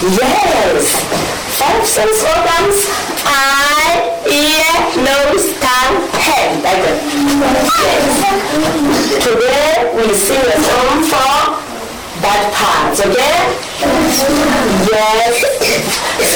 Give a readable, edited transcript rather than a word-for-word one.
Yes. 5 sense organs: eye, ear, nose, tongue, head. Like that. Yes. Today we sing a song for that part. Okay? Yes.